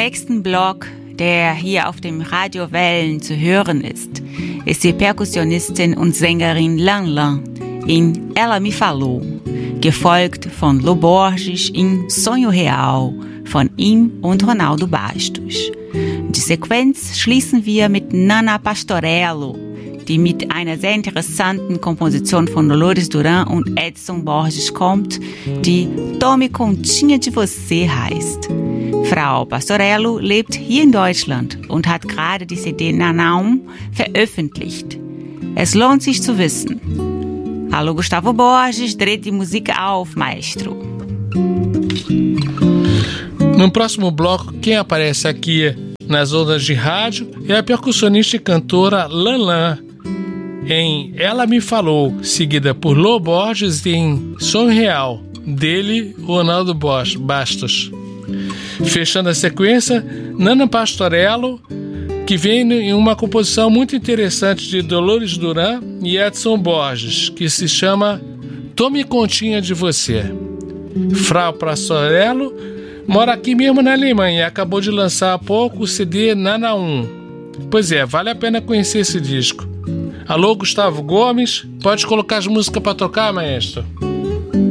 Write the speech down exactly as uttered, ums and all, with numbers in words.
nächsten Block, der hier auf dem Radio Wellen zu hören ist, ist die Perkussionistin und Sängerin Lan Lan in Ela Me Falou, gefolgt von Lô Borges in Sonho Real von ihm und Ronaldo Bastos. Die Sequenz schließen wir mit Nana Pastorello, die mit einer sehr interessanten Komposition von Dolores Duran und Edson Borges kommt, die Tome Continha de Você heißt. Frau Pastorello lebt hier in Deutschland und hat gerade die C D Nanaum veröffentlicht. Es lohnt sich zu wissen. Alô Gustavo Borges, dreht die Musik auf, maestro. No próximo bloco, quem aparece aqui nas ondas de rádio é a percussionista e cantora Lan Lan, em Ela Me Falou, seguida por Lô Borges em Sonho Real, dele, Ronaldo Bastos. Fechando a sequência, Nana Pastorello, que vem em uma composição muito interessante de Dolores Duran e Edson Borges, que se chama Tome Continha de Você. Frau Pastorello mora aqui mesmo na Alemanha e acabou de lançar há pouco o C D Nana um. Pois é, vale a pena conhecer esse disco. Alô, Gustavo Gomes, pode colocar as músicas para tocar, maestro?